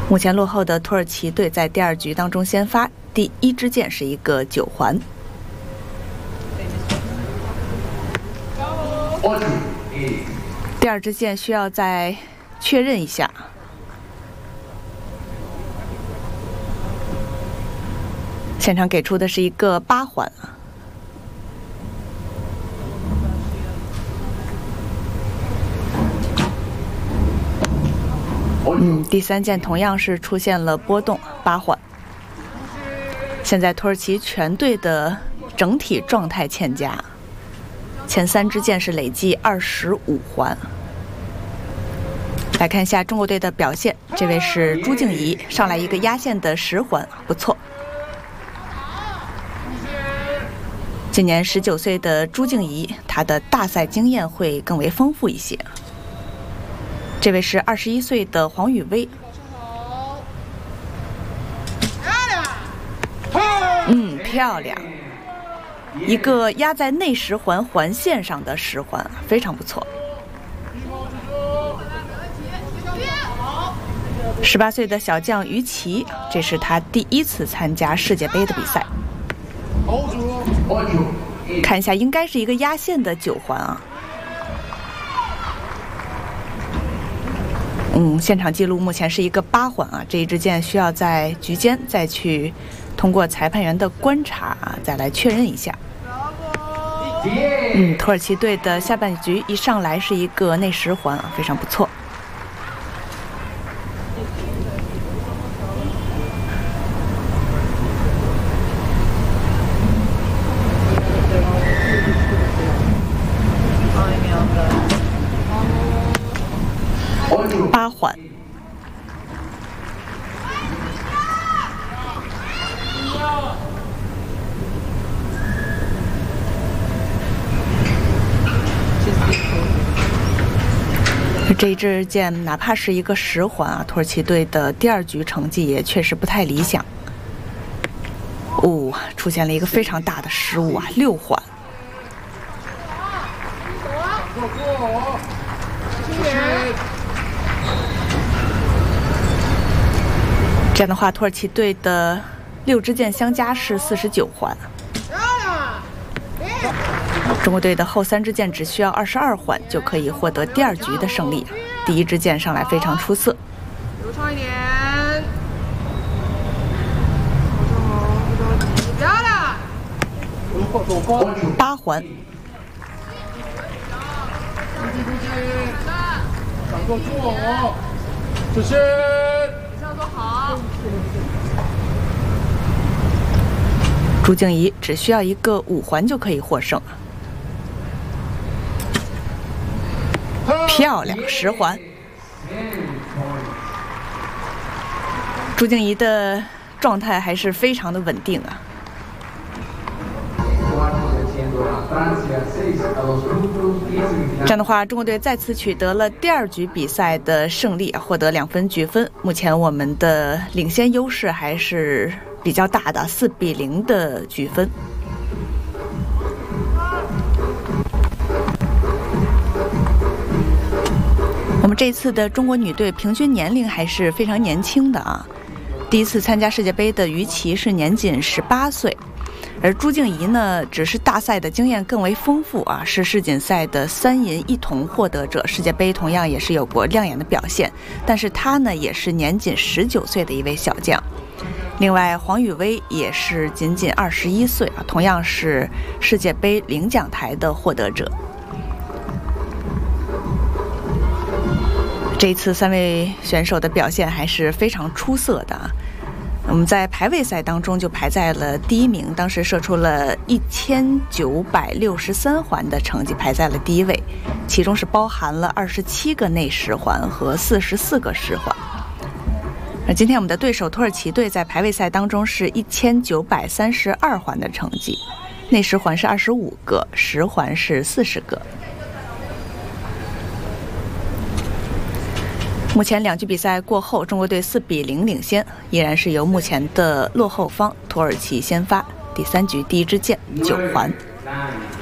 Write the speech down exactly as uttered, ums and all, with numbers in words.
目前落后的土耳其队在第二局当中先发，第一支箭是一个九环。第二支箭需要再确认一下。现场给出的是一个八环。 嗯，第三箭同样是出现了波动，八环。现在土耳其全队的整体状态欠佳，前三支箭是累计二十五环。来看一下中国队的表现，这位是朱静怡，上来一个压线的十环，不错。今年十九岁的朱静怡，她的大赛经验会更为丰富一些。 这位是二十一岁的黄雨薇，嗯，漂亮，一个压在内十环环线上的十环，非常不错。十八岁的小将于琦，这是他第一次参加世界杯的比赛。看一下，应该是一个压线的九环啊。 嗯，现场记录目前是一个八环啊，这一支箭需要在局间再去通过裁判员的观察啊，再来确认一下。嗯，土耳其队的下半局一上来是一个内十环啊，非常不错。八环，这一支箭哪怕是一个十环啊，土耳其队的第二局成绩也确实不太理想。哦，出现了一个非常大的失误啊，六环。 这样的话，土耳其队的六支箭相加是四十九环。中国队的后三支箭只需要二十二环就可以获得第二局的胜利。第一支箭上来非常出色。 流畅一点。漂亮。 八环。 掌舵住哦。这是。 做好， 朱静怡只需要一个五环就可以获胜。漂亮，十环。朱静怡的状态还是非常的稳定啊。这样的话，中国队再次取得了第二局比赛的胜利，获得两分局分。目前我们的领先优势还是比较大的，四比零的局分。我们这次的中国女队平均年龄还是非常年轻的啊。第一次参加世界杯的于琦是年仅十八岁。 而朱静怡呢，只是大赛的经验更为丰富啊，是世锦赛的三银一铜获得者，世界杯同样也是有过亮眼的表现。但是她呢，也是年仅十九岁的一位小将。另外，黄雨薇也是仅仅二十一岁啊，同样是世界杯领奖台的获得者。这一次三位选手的表现还是非常出色的啊。 我们在排位赛当中就排在了第一名，当时射出了一千九百六十三环的成绩，排在了第一位，其中是包含了二十七个内十环和四十四个十环。而今天我们的对手土耳其队在排位赛当中是一千九百三十二环的成绩，内十环是二十五个，十环是四十个。 目前两局比赛过后，中国队四比零领先，依然是由目前的落后方土耳其先发。第三局第一支箭九环。